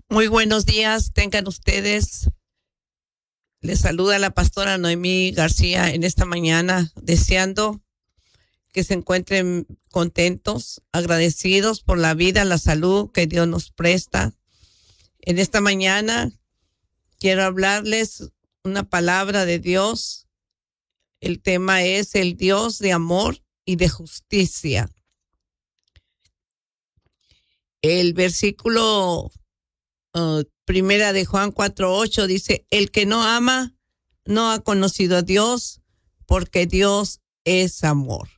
Muy buenos días, tengan ustedes. Les saluda la pastora Noemí García en esta mañana, deseando que se encuentren contentos, agradecidos por la vida, la salud que Dios nos presta. En esta mañana quiero hablarles una palabra de Dios. El tema es el Dios de amor y de justicia. El versículo primera de Juan 4:8 dice: el que no ama no ha conocido a Dios, porque Dios es amor.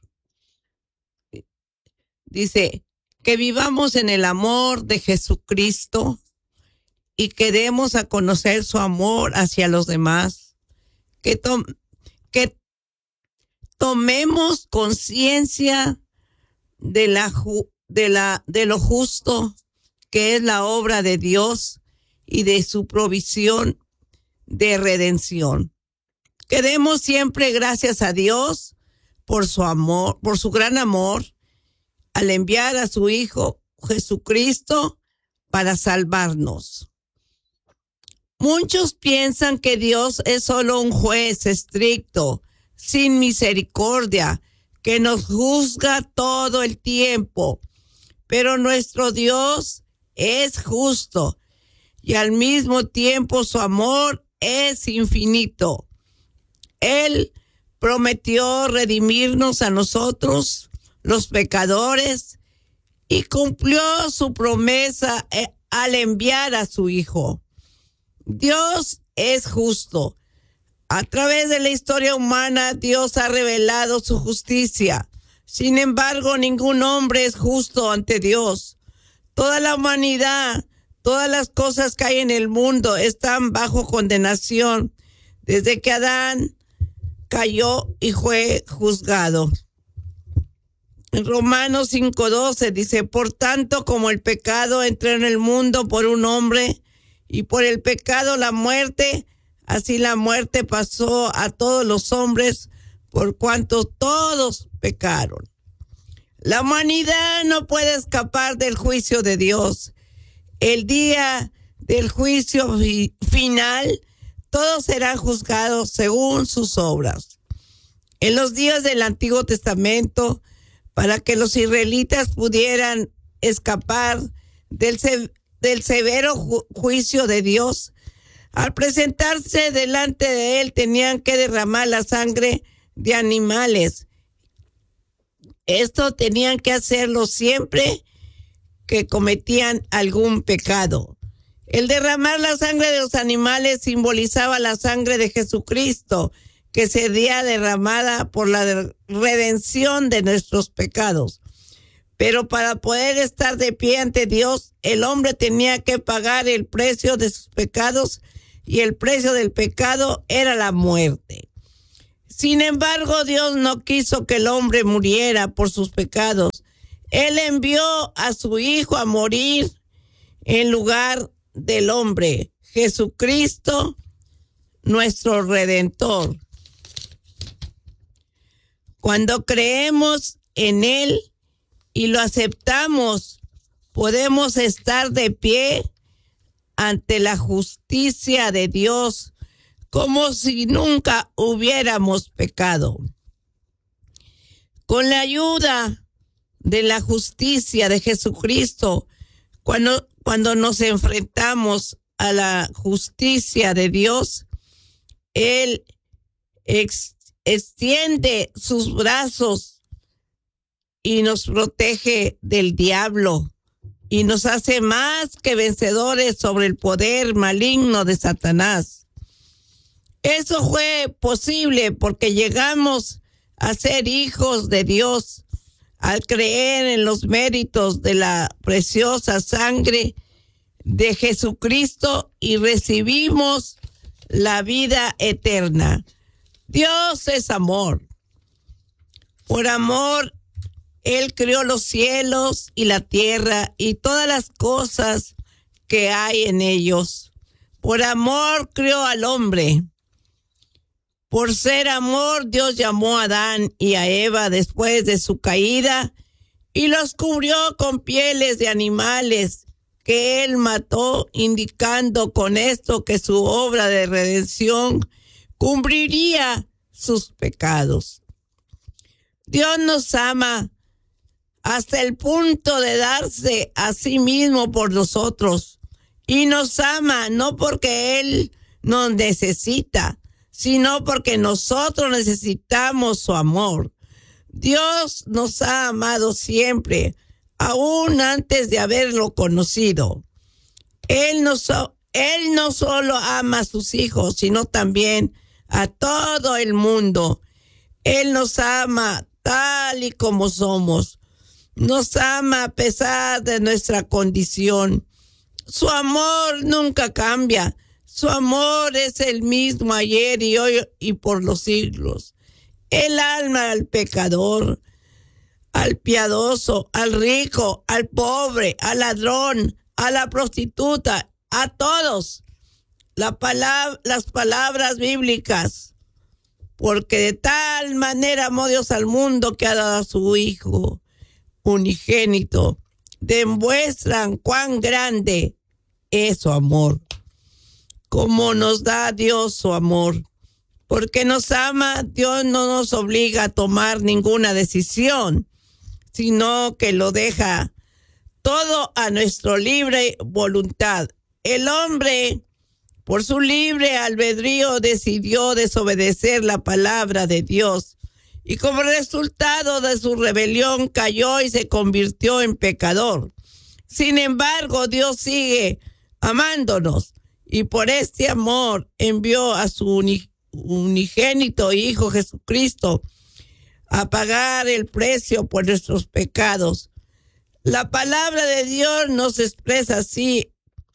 Dice que vivamos en el amor de Jesucristo y que demos a conocer su amor hacia los demás, que tomemos conciencia de lo justo que es la obra de Dios y de su provisión de redención. Que demos siempre gracias a Dios por su amor, por su gran amor, al enviar a su Hijo Jesucristo para salvarnos. Muchos piensan que Dios es solo un juez estricto, sin misericordia, que nos juzga todo el tiempo. Pero nuestro Dios es justo y al mismo tiempo su amor es infinito. Él prometió redimirnos a nosotros, los pecadores, y cumplió su promesa al enviar a su Hijo. Dios es justo. A través de la historia humana, Dios ha revelado su justicia. Sin embargo, ningún hombre es justo ante Dios. Toda la humanidad, todas las cosas que hay en el mundo están bajo condenación desde que Adán cayó y fue juzgado. En Romanos 5:12 dice: por tanto, como el pecado entró en el mundo por un hombre y por el pecado la muerte, así la muerte pasó a todos los hombres por cuanto todos pecaron. La humanidad no puede escapar del juicio de Dios. El día del juicio final, todos serán juzgados según sus obras. En los días del Antiguo Testamento, para que los israelitas pudieran escapar del severo juicio de Dios, al presentarse delante de él tenían que derramar la sangre de animales. Esto tenían que hacerlo siempre que cometían algún pecado. El derramar la sangre de los animales simbolizaba la sangre de Jesucristo, que sería derramada por la redención de nuestros pecados. Pero para poder estar de pie ante Dios, el hombre tenía que pagar el precio de sus pecados, y el precio del pecado era la muerte. Sin embargo, Dios no quiso que el hombre muriera por sus pecados. Él envió a su Hijo a morir en lugar del hombre, Jesucristo, nuestro Redentor. Cuando creemos en Él y lo aceptamos, podemos estar de pie ante la justicia de Dios, como si nunca hubiéramos pecado. Con la ayuda de la justicia de Jesucristo, cuando nos enfrentamos a la justicia de Dios, Él extiende sus brazos y nos protege del diablo y nos hace más que vencedores sobre el poder maligno de Satanás. Eso fue posible porque llegamos a ser hijos de Dios al creer en los méritos de la preciosa sangre de Jesucristo y recibimos la vida eterna. Dios es amor. Por amor, Él creó los cielos y la tierra y todas las cosas que hay en ellos. Por amor creó al hombre. Por ser amor, Dios llamó a Adán y a Eva después de su caída y los cubrió con pieles de animales que Él mató, indicando con esto que su obra de redención cubriría sus pecados. Dios nos ama hasta el punto de darse a sí mismo por nosotros. Y nos ama no porque Él nos necesita, sino porque nosotros necesitamos su amor. Dios nos ha amado siempre, aún antes de haberlo conocido. Él no solo ama a sus hijos, sino también a todo el mundo. Él nos ama tal y como somos. Nos ama a pesar de nuestra condición. Su amor nunca cambia. Su amor es el mismo ayer y hoy y por los siglos. Él ama al pecador, al piadoso, al rico, al pobre, al ladrón, a la prostituta, a todos. Las palabras bíblicas. Porque de tal manera amó Dios al mundo que ha dado a su Hijo unigénito, demuestran cuán grande es su amor. Cómo nos da Dios su amor. Porque nos ama, Dios no nos obliga a tomar ninguna decisión, sino que lo deja todo a nuestra libre voluntad. El hombre, por su libre albedrío, decidió desobedecer la palabra de Dios. Y como resultado de su rebelión cayó y se convirtió en pecador. Sin embargo, Dios sigue amándonos y por este amor envió a su unigénito Hijo Jesucristo a pagar el precio por nuestros pecados. La palabra de Dios nos expresa así.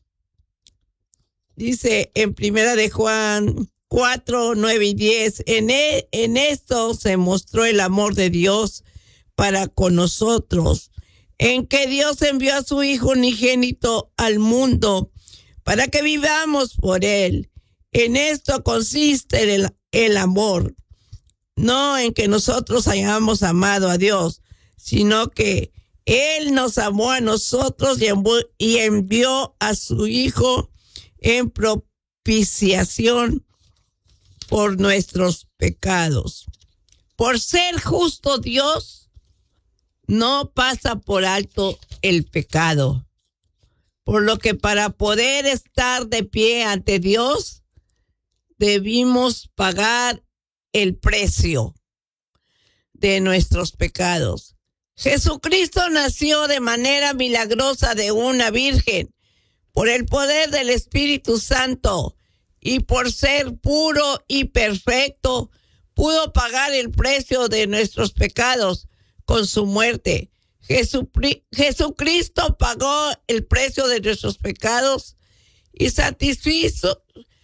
Dice en 1 Juan 4, 9 y 10, en esto se mostró el amor de Dios para con nosotros, en que Dios envió a su Hijo unigénito al mundo para que vivamos por Él. En esto consiste el amor, no en que nosotros hayamos amado a Dios, sino que Él nos amó a nosotros y envió a su Hijo en propiciación por nuestros pecados. Por ser justo, Dios no pasa por alto el pecado. Por lo que para poder estar de pie ante Dios, debimos pagar el precio de nuestros pecados. Jesucristo nació de manera milagrosa de una virgen, por el poder del Espíritu Santo, y por ser puro y perfecto, pudo pagar el precio de nuestros pecados con su muerte. Jesucristo pagó el precio de nuestros pecados y satisfizo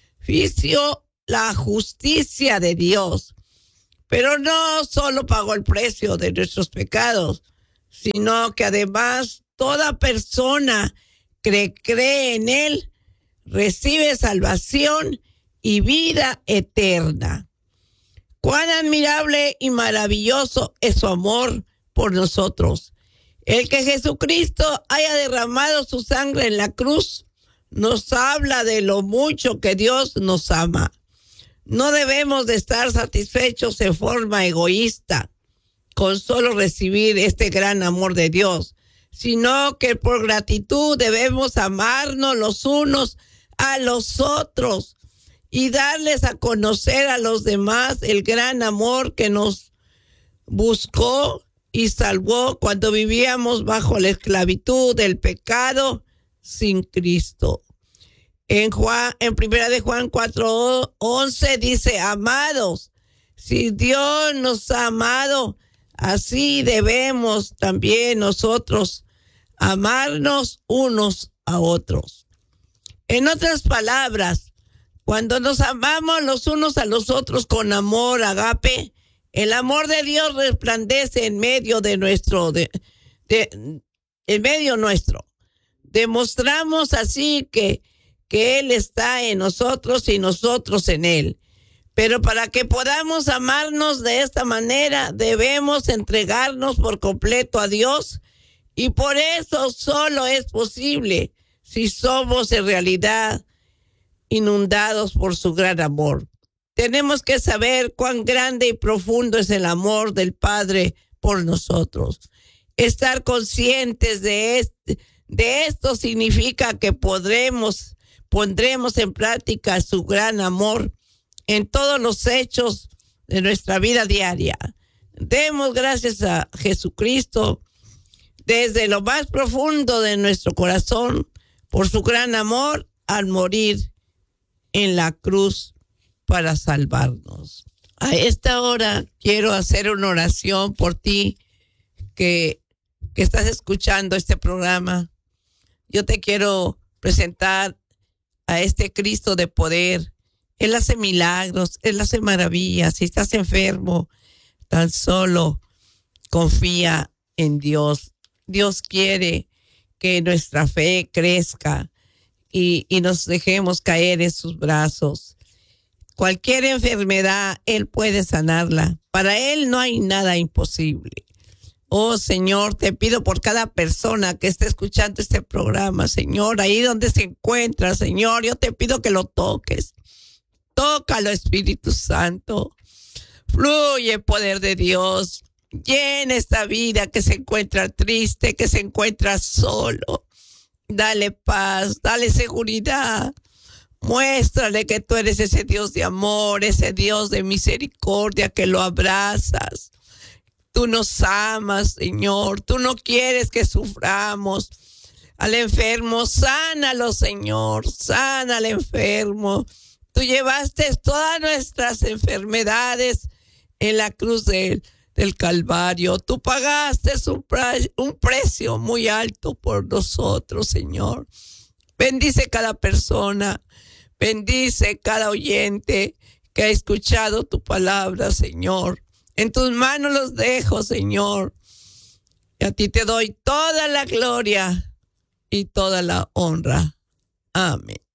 la justicia de Dios. Pero no solo pagó el precio de nuestros pecados, sino que además toda persona que cree en Él recibe salvación y vida eterna. Cuán admirable y maravilloso es su amor por nosotros. El que Jesucristo haya derramado su sangre en la cruz nos habla de lo mucho que Dios nos ama. No debemos de estar satisfechos en forma egoísta con solo recibir este gran amor de Dios, sino que por gratitud debemos amarnos los unos a los otros y darles a conocer a los demás el gran amor que nos buscó y salvó cuando vivíamos bajo la esclavitud del pecado sin Cristo. En 1 de Juan 4:11 dice: amados, si Dios nos ha amado, así debemos también nosotros amarnos unos a otros. En otras palabras, cuando nos amamos los unos a los otros con amor agape, el amor de Dios resplandece en medio de nuestro. Demostramos así que Él está en nosotros y nosotros en Él. Pero para que podamos amarnos de esta manera, debemos entregarnos por completo a Dios, y por eso solo es posible si somos en realidad inundados por su gran amor. Tenemos que saber cuán grande y profundo es el amor del Padre por nosotros. Estar conscientes de esto significa que pondremos en práctica su gran amor en todos los hechos de nuestra vida diaria. Demos gracias a Jesucristo desde lo más profundo de nuestro corazón por su gran amor al morir en la cruz para salvarnos. A esta hora quiero hacer una oración por ti que estás escuchando este programa. Yo te quiero presentar a este Cristo de poder. Él hace milagros, Él hace maravillas. Si estás enfermo, tan solo confía en Dios. Dios quiere que nuestra fe crezca y nos dejemos caer en sus brazos. Cualquier enfermedad, Él puede sanarla. Para Él no hay nada imposible. Oh, Señor, te pido por cada persona que esté escuchando este programa, Señor, ahí donde se encuentra, Señor, yo te pido que lo toques. Tócalo, Espíritu Santo. Fluye el poder de Dios. Llena esta vida que se encuentra triste, que se encuentra solo. Dale paz, dale seguridad. Muéstrale que tú eres ese Dios de amor, ese Dios de misericordia, que lo abrazas. Tú nos amas, Señor. Tú no quieres que suframos. Al enfermo, sánalo, Señor. Sana al enfermo. Tú llevaste todas nuestras enfermedades en la cruz del Calvario. Tú pagaste un precio muy alto por nosotros, Señor. Bendice cada persona. Bendice cada oyente que ha escuchado tu palabra, Señor. En tus manos los dejo, Señor. Y a ti te doy toda la gloria y toda la honra. Amén.